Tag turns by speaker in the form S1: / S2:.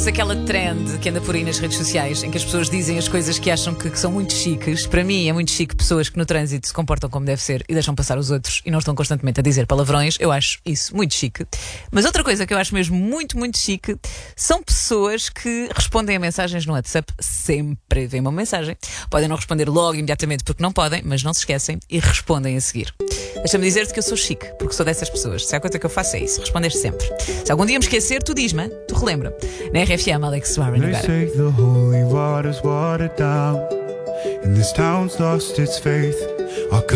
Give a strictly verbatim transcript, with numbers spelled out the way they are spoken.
S1: sabes, aquela trend que anda por aí nas redes sociais em que as pessoas dizem as coisas que acham que, que são muito chiques. Para mim é muito chique pessoas que no trânsito se comportam como deve ser e deixam passar os outros e não estão constantemente a dizer palavrões. Eu acho isso muito chique. Mas outra coisa que eu acho mesmo muito, muito chique são pessoas que respondem a mensagens no WhatsApp sempre. Vem uma mensagem, podem não responder logo imediatamente porque não podem, mas não se esquecem e respondem a seguir. Deixa-me dizer-te que eu sou chique, porque sou dessas pessoas. Se há coisa que eu faço é isso, responder sempre. Se algum dia me esquecer, tu diz-me, tu relembra. Na R F M, Alex Warren
S2: They
S1: agora.
S2: say the holy water's watered down, and this town's lost its faith. Our